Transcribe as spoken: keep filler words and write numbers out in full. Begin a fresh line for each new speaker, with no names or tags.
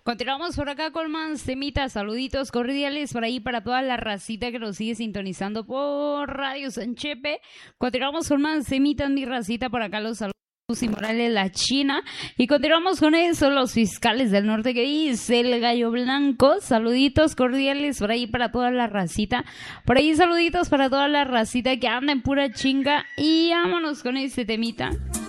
Continuamos por acá con más temitas, saluditos cordiales por ahí para toda la racita que nos sigue sintonizando por Radio Sanchepe. Continuamos con más temitas, mi racita, por acá los saludos y Morales, la China. Y continuamos con eso, los fiscales del norte que dice el gallo blanco. Saluditos cordiales por ahí para toda la racita. Por ahí saluditos para toda la racita que anda en pura chinga. Y vámonos con este temita.